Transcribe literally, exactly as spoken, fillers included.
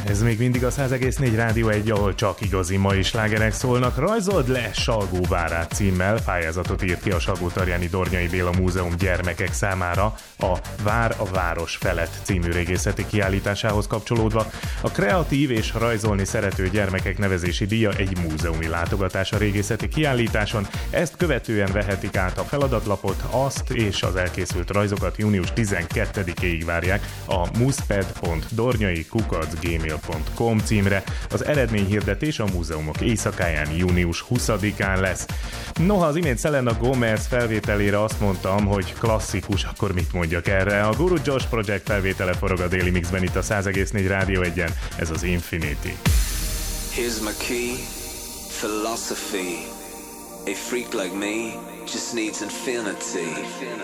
Ez még mindig a száz egész négy Rádió egy, ahol csak igazi mai slágerek szólnak. Rajzold le Salgóvárát címmel pályázatot írt ki a Salgótarjáni Dornyai Béla Múzeum gyermekek számára a Vár a város felett című régészeti kiállításához kapcsolódva. A kreatív és rajzolni szerető gyermekek nevezési díja egy múzeumi látogatás a régészeti kiállításon. Ezt követően vehetik át a feladatlapot, azt és az elkészült rajzokat június tizenkettedikéig várják a muszped pont dornyai kukac gmail pont com címre. Az eredményhirdetés a múzeumok éjszakáján június huszadikán lesz. Noha az imént Selena Gomez felvételére azt mondtam, hogy klasszikus, akkor mit mondjak erre? A Guru Josh Project felvétele forog a Daily Mixben itt a száz egész négy Rádió egyen. Ez az Infinity. Here's my key, philosophy. A freak like me just needs infinity.